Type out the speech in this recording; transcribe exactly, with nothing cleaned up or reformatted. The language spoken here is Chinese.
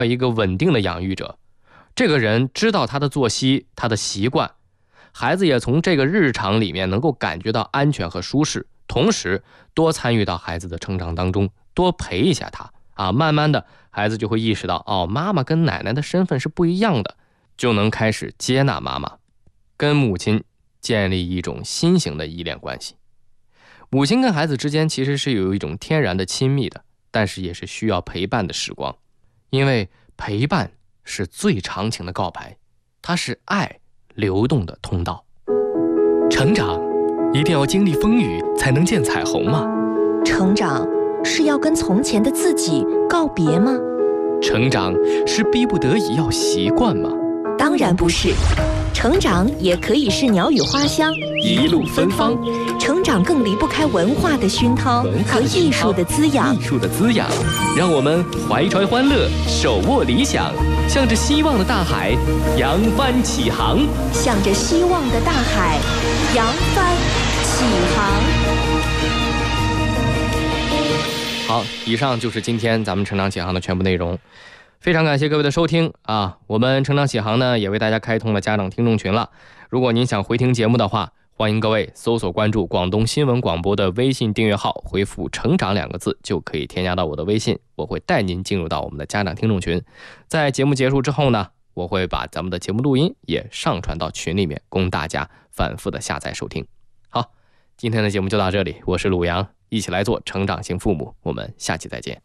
一个稳定的养育者，这个人知道他的作息，他的习惯，孩子也从这个日常里面能够感觉到安全和舒适，同时多参与到孩子的成长当中，多陪一下他啊，慢慢的孩子就会意识到，哦，妈妈跟奶奶的身份是不一样的，就能开始接纳妈妈，跟母亲建立一种新型的依恋关系。母亲跟孩子之间其实是有一种天然的亲密的，但是也是需要陪伴的时光，因为陪伴是最长情的告白，它是爱流动的通道。 成长一定要经历风雨才能见彩虹吗？ 成长是要跟从前的自己告别吗？ 成长是逼不得已要习惯吗？ 当然不是，成长也可以是鸟语花香， 一路芬芳。 成长更离不开文化的熏陶和艺术的滋养。 艺术的滋养，让我们怀揣欢乐，手握理想，向着希望的大海扬帆起航。 向着希望的大海扬帆起航。 好，以上就是今天咱们成长起航的全部内容。非常感谢各位的收听啊！我们成长起航呢也为大家开通了家长听众群了。如果您想回听节目的话，欢迎各位搜索关注广东新闻广播的微信订阅号，回复成长两个字就可以添加到我的微信，我会带您进入到我们的家长听众群。在节目结束之后呢，我会把咱们的节目录音也上传到群里面，供大家反复的下载收听。好，今天的节目就到这里，我是鲁阳，一起来做成长型父母，我们下期再见。